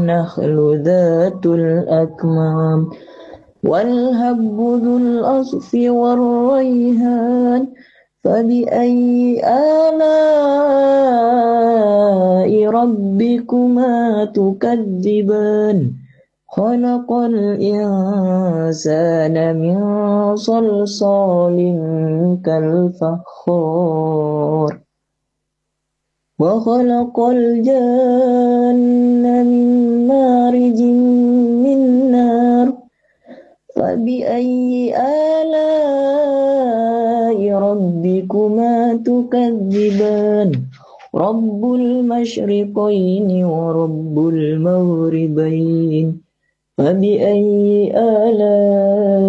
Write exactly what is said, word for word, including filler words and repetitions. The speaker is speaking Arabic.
والنخل ذات الأكمام والهب ذو الأصف والريهان فبأي آلاء ربكما تكذبان خلق الإنسان من صلصال كالفخار وخلق الجن من مارج من نار فبأي آلاء ربكما تكذبان رب المشرقين ورب المغربين فبأي آلاء